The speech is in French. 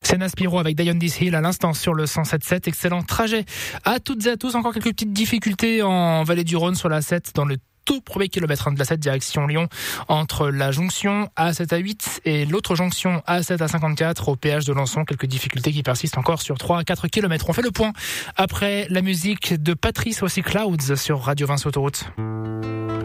C'est Naspiro avec Die on This Hill à l'instant sur le 107.7. Excellent trajet à toutes et à tous. Encore quelques petites difficultés en vallée du Rhône sur la 7 dans le tout premier kilomètre de la 7 direction Lyon entre la jonction A7 à 8 et l'autre jonction A7 à 54 au péage de Lançon. Quelques difficultés qui persistent encore sur 3 à 4 kilomètres. On fait le point après la musique de Patrice aussi Clouds sur Radio 20 Autoroute.